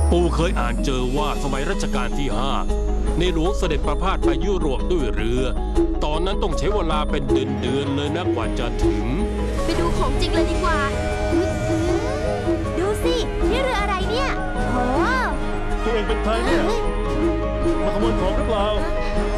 ปู่เคยอ่านเจอว่าสมัยรัชกาลที่5ในหลวงเสด็จประพาสไปยุโรปด้วยเรือ ตอนนั้นต้องใช้เวลาเป็นเดือนเลยนะกว่าจะถึงไปดูของจริงเลยดีกว่าดูสินี่เรืออะไรเนี่ยโอ้ตัวเองเป็นใครเนี่ยมาขโมยของหรือเปล่า